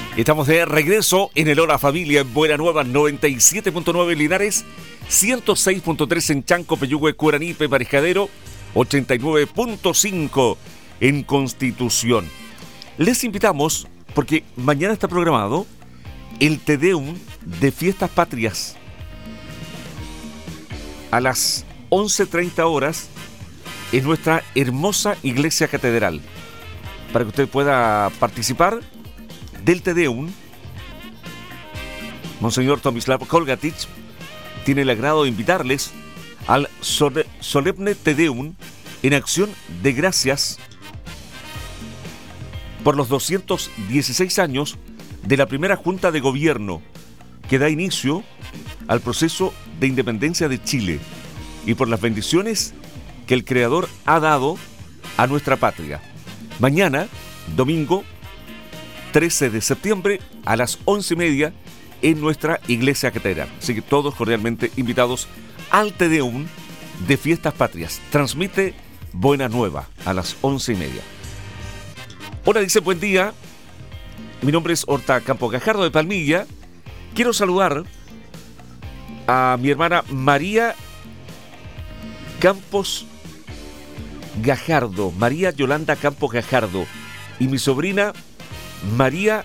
Estamos de regreso en el Hola Familia en Buena Nueva 97.9 en Linares, 106.3 en Chanco, Peyúgue, Curanipe, Mariscadero, 89.5 en Constitución. Les invitamos porque mañana está programado el Te Deum de Fiestas Patrias a las 11:30 horas en nuestra hermosa iglesia catedral. Para que usted pueda participar del Te Deum, Monseñor Tomislav Kolgatich tiene el agrado de invitarles al solemne Te Deum en acción de gracias por los 216 años de la primera Junta de Gobierno que da inicio al proceso de independencia de Chile y por las bendiciones que el Creador ha dado a nuestra patria. Mañana, domingo 13 de septiembre a las 11:30 en nuestra iglesia catedral. Así que todos cordialmente invitados al Te Deum de Fiestas Patrias. Transmite Buena Nueva a las 11:30. Hola, dice buen día. Mi nombre es Horta Campos Gajardo de Palmilla. Quiero saludar a mi hermana María Campos Gajardo, María Yolanda Campos Gajardo, y mi sobrina María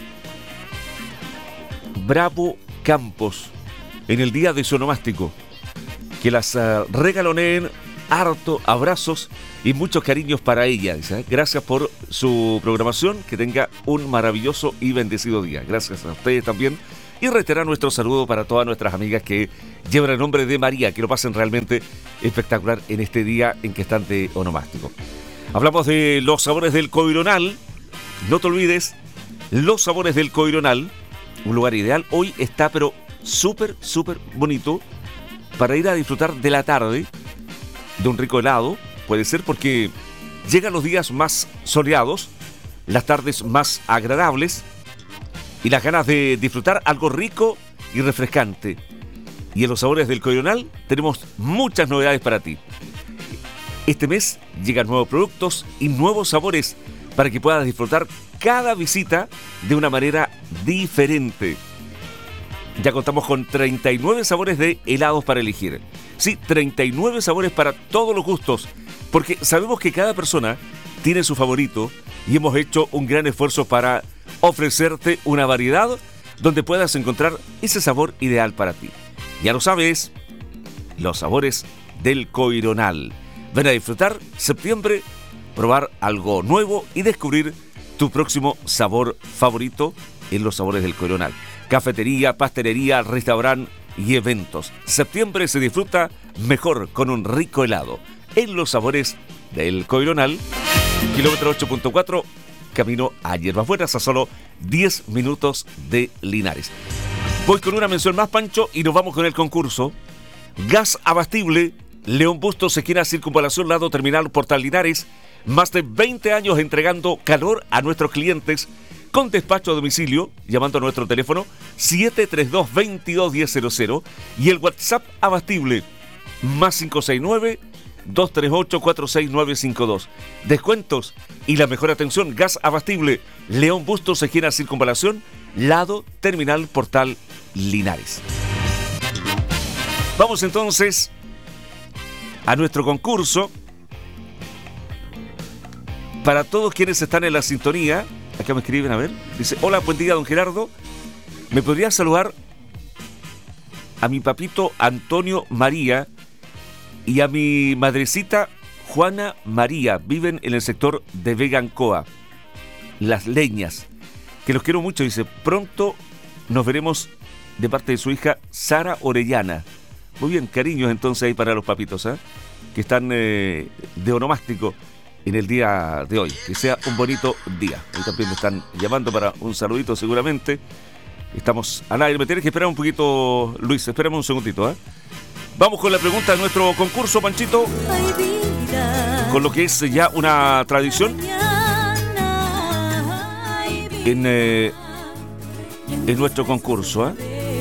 Bravo Campos en el día de su onomástico. Que las regaloneen, harto abrazos y muchos cariños para ella. Gracias por su programación, que tenga un maravilloso y bendecido día. Gracias a ustedes también. Y reiterar nuestro saludo para todas nuestras amigas que llevan el nombre de María, que lo pasen realmente espectacular en este día en que están de onomástico. Hablamos de los sabores del Coironal. No te olvides, los sabores del Coironal, un lugar ideal. Hoy está pero súper bonito para ir a disfrutar de la tarde de un rico helado. Puede ser porque llegan los días más soleados, las tardes más agradables y las ganas de disfrutar algo rico y refrescante. Y en los sabores del Coironal tenemos muchas novedades para ti. Este mes llegan nuevos productos y nuevos sabores para que puedas disfrutar cada visita de una manera diferente. Ya contamos con 39 sabores de helados para elegir. Sí, 39 sabores para todos los gustos, porque sabemos que cada persona tiene su favorito y hemos hecho un gran esfuerzo para ofrecerte una variedad donde puedas encontrar ese sabor ideal para ti. Ya lo sabes, los sabores del Coironal. Ven a disfrutar septiembre, probar algo nuevo y descubrir tu próximo sabor favorito en los sabores del Coironal. Cafetería, pastelería, restaurante y eventos. Septiembre se disfruta mejor con un rico helado en los sabores del Coironal. Kilómetro 8.4, camino a Hierbas Buenas, a solo 10 minutos de Linares. Voy con una mención más, Pancho, y nos vamos con el concurso. Gas abastible León Bustos, esquina Circunvalación, lado terminal Portal Linares. Más de 20 años entregando calor a nuestros clientes con despacho a domicilio, llamando a nuestro teléfono 732-22-1000 y el WhatsApp abastible más 569-238-46952. Descuentos y la mejor atención. Gas abastible León Bustos, esquina Circunvalación, lado terminal Portal Linares. Vamos entonces a nuestro concurso. Para todos quienes están en la sintonía, acá me escriben, a ver, dice: hola, buen día, don Gerardo. ¿Me podría saludar a mi papito Antonio María y a mi madrecita Juana María? Viven en el sector de Vega Ancoa, Las Leñas. Que los quiero mucho, dice. Pronto nos veremos de parte de su hija Sara Orellana. Muy bien, cariños entonces ahí para los papitos, que están de onomástico en el día de hoy. Que sea un bonito día. Ahí también me están llamando para un saludito seguramente. Estamos al aire. Me tienes que esperar un poquito, Luis. Espérame un segundito. Vamos con la pregunta de nuestro concurso, Panchito. Con lo que es ya una tradición en nuestro concurso.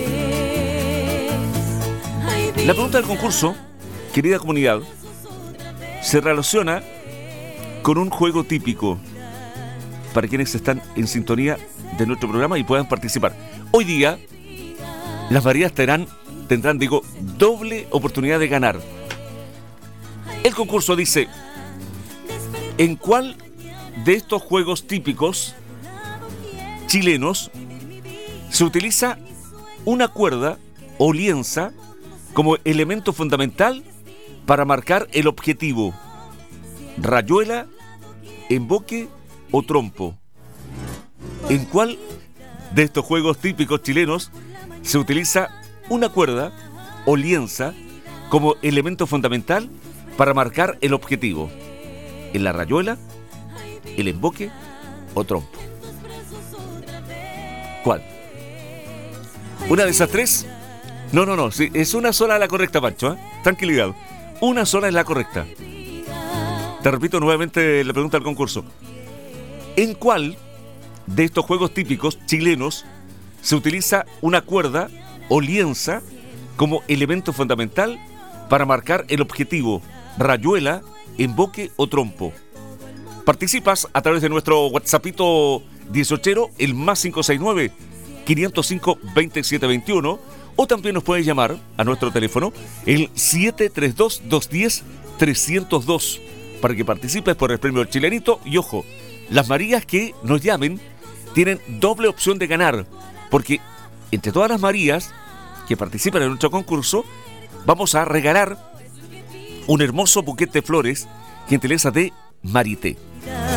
La pregunta del concurso, querida comunidad, se relaciona con un juego típico para quienes están en sintonía de nuestro programa y puedan participar. Hoy día, las Marías tendrán, doble oportunidad de ganar. El concurso dice: ¿en cuál de estos juegos típicos chilenos se utiliza una cuerda o lienza como elemento fundamental para marcar el objetivo? ¿Rayuela, emboque o trompo? ¿En cuál de estos juegos típicos chilenos se utiliza una cuerda o lienza como elemento fundamental para marcar el objetivo? ¿En la rayuela, el emboque o trompo? ¿Cuál? ¿Una de esas tres? No, sí, es una sola la correcta, Pancho, ¿eh? Tranquilidad, una sola es la correcta. Te repito nuevamente la pregunta del concurso. ¿En cuál de estos juegos típicos chilenos se utiliza una cuerda o lienza como elemento fundamental para marcar el objetivo? ¿Rayuela, emboque o trompo? Participas a través de nuestro WhatsAppito 18, el más 569-505-2721, o también nos puedes llamar a nuestro teléfono, el 732-210-302, para que participes por el premio del Chilenito. Y ojo, las Marías que nos llamen tienen doble opción de ganar, porque entre todas las Marías que participan en nuestro concurso, vamos a regalar un hermoso buquete de flores, gentileza de Marité.